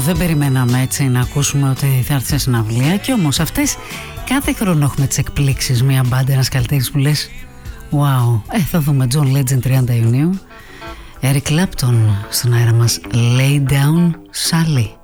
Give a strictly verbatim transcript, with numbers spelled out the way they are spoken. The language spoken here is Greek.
δεν περιμέναμε έτσι να ακούσουμε ότι θα έρθει σε συναυλία. Και όμως αυτές κάθε χρόνο έχουμε τις εκπλήξεις. Μια μπάντα, ένας καλλιτέχνης που λες wow. Ε, θα δούμε John Legend τριάντα Ιουνίου, Eric Clapton στον αέρα μας, Lay Down Sally.